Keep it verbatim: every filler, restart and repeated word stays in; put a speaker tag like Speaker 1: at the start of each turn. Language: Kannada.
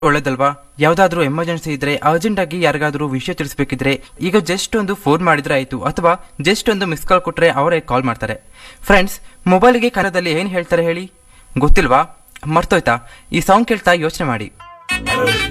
Speaker 1: ಒಳ್ಳೇದಲ್ವಾ? ಯಾವ್ದಾದ್ರೂ ಎಮರ್ಜೆನ್ಸಿ ಇದ್ರೆ, ಅರ್ಜೆಂಟ್ ಆಗಿ ಯಾರಿಗಾದ್ರೂ ವಿಷಯ ತಿಳಿಸ್ಬೇಕಿದ್ರೆ ಈಗ ಜಸ್ಟ್ ಒಂದು ಫೋನ್ ಮಾಡಿದ್ರೆ ಆಯ್ತು, ಅಥವಾ ಜಸ್ಟ್ ಒಂದು ಮಿಸ್ ಕಾಲ್ ಕೊಟ್ರೆ ಅವರೇ ಕಾಲ್ ಮಾಡ್ತಾರೆ. ಫ್ರೆಂಡ್ಸ್, ಮೊಬೈಲ್ಗೆ ಕನ್ನಡದಲ್ಲಿ ಏನ್ ಹೇಳ್ತಾರೆ ಹೇಳಿ? ಗೊತ್ತಿಲ್ವಾ? ಮರ್ತೋಯ್ತಾ? ಈ ಸಾಂಗ್ ಕೇಳ್ತಾ ಯೋಚನೆ ಮಾಡಿ.